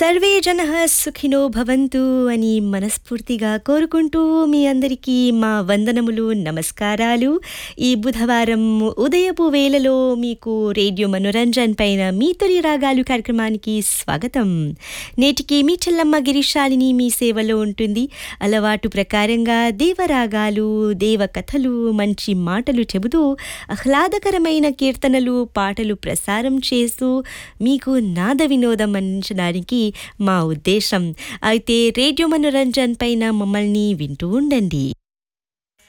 Survey జనః సుఖినో భవంతు అని మనస్ఫూర్తిగా కోరుకుంటూ మీ అందరికీ మా వందనములు, నమస్కారాలు. ఈ బుధవారం ఉదయపు వేళలో మీకు రేడియో మనోరంజన్ పైన మీ తొలి రాగాలు కార్యక్రమానికి స్వాగతం. నేటికి మీ చెల్లమ్మ గిరిశాలిని మీ సేవలో ఉంటుంది. అలవాటు ప్రకారంగా దేవరాగాలు, దేవకథలు, మంచి మాటలు చెబుతూ ఆహ్లాదకరమైన కీర్తనలు, పాటలు ప్రసారం చేస్తూ మీకు నాద వినోదం అందించడానికి మా ఉద్దేశం. అయితే రేడియో మనోరంజన్ పైన మమ్మల్ని వింటూ ఉండండి.